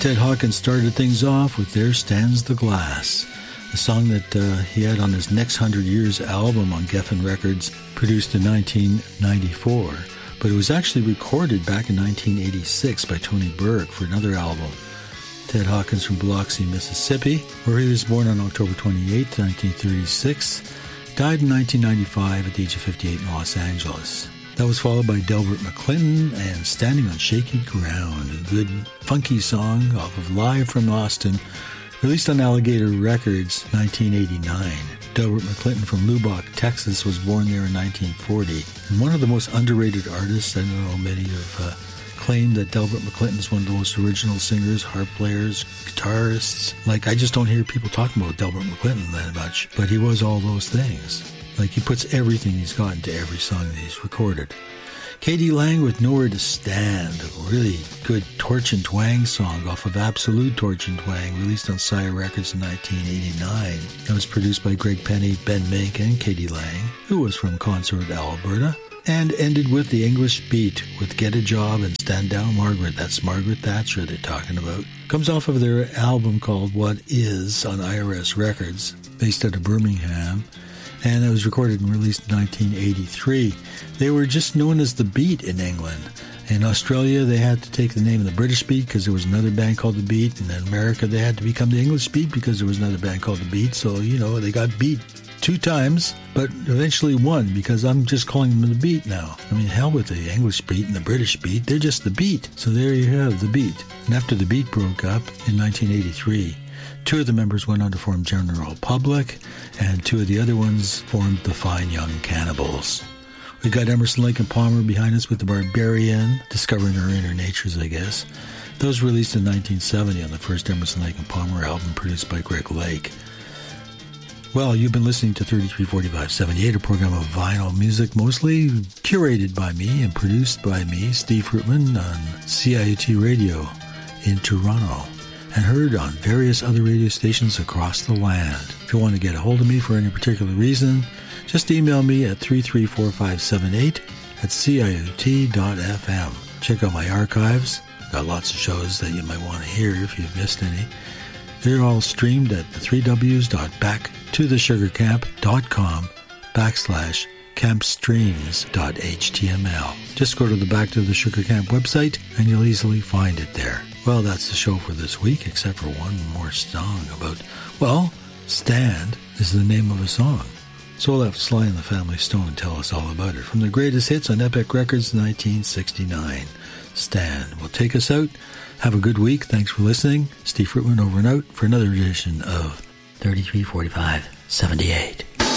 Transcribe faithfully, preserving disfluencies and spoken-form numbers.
Ted Hawkins started things off with There Stands the Glass, a song that uh, he had on his Next Hundred Years album on Geffen Records, produced in nineteen ninety-four. But it was actually recorded back in nineteen eighty-six by Tony Berg for another album. Ted Hawkins from Biloxi, Mississippi, where he was born on October twenty-eighth, nineteen thirty-six, died in nineteen ninety-five at the age of fifty-eight in Los Angeles. That was followed by Delbert McClinton and Standing on Shaky Ground, a good funky song off of Live from Austin, released on Alligator Records, nineteen eighty-nine. Delbert McClinton from Lubbock, Texas, was born there in nineteen forty. And one of the most underrated artists, I don't know, many have uh, claimed that Delbert McClinton is one of the most original singers, harp players, guitarists. Like, I just don't hear people talking about Delbert McClinton that much, but he was all those things. Like, he puts everything he's got into every song that he's recorded. K D Lang with Nowhere to Stand, a really good Torch and Twang song off of Absolute Torch and Twang, released on Sire Records in nineteen eighty-nine. It was produced by Greg Penny, Ben Mink, and K D Lang, who was from Consort, Alberta, and ended with the English Beat with Get a Job and Stand Down Margaret. That's Margaret Thatcher they're talking about. Comes off of their album called What Is on I R S Records, based out of Birmingham, and it was recorded and released in nineteen eighty-three. They were just known as The Beat in England. In Australia, they had to take the name of the British Beat because there was another band called The Beat, and in America, they had to become the English Beat because there was another band called The Beat. So, you know, they got beat two times, but eventually won because I'm just calling them The Beat now. I mean, hell with the English Beat and the British Beat. They're just The Beat. So there you have The Beat. And after The Beat broke up in nineteen eighty-three, two of the members went on to form General Public, and two of the other ones formed the Fine Young Cannibals. We got Emerson, Lake and Palmer behind us with The Barbarian, discovering our inner natures, I guess. Those released in nineteen seventy on the first Emerson, Lake and Palmer album produced by Greg Lake. Well, you've been listening to thirty-three forty-five seventy-eight, a program of vinyl music, mostly curated by me and produced by me, Steve Fruitman, on C I U T Radio in Toronto, and heard on various other radio stations across the land. If you want to get a hold of me for any particular reason, just email me at three three four five seven eight at C I U T dot F M. Check out my archives. Got lots of shows that you might want to hear if you've missed any. They're all streamed at the three W's dot back to the sugar camp dot com backslash campstreams dot H T M L. Just go to the Back to the Sugar Camp website and you'll easily find it there. Well, that's the show for this week, except for one more song about, well, Stand is the name of a song. So we'll have Sly and the Family Stone tell us all about it. From the greatest hits on Epic Records nineteen sixty-nine, Stand will take us out. Have a good week. Thanks for listening. Steve Fruitman over and out for another edition of thirty-three forty-five seventy-eight.